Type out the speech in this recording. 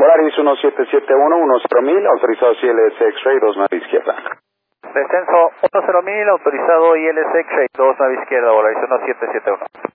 Volaris 1771, 10.000, autorizado ILS X-Ray, 29 izquierda. Descenso 10.000, autorizado ILS X-Ray, 29 izquierda, Volaris 1771.